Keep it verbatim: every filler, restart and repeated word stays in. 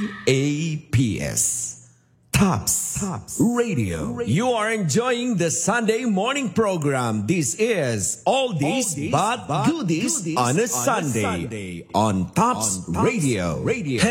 A P S. Tops, Tops Radio. Radio. You are enjoying the Sunday morning program. This is Oldies, Oldies but, but Goodies, goodies on a, on Sunday, a Sunday on Tops, on Tops Radio. Radio.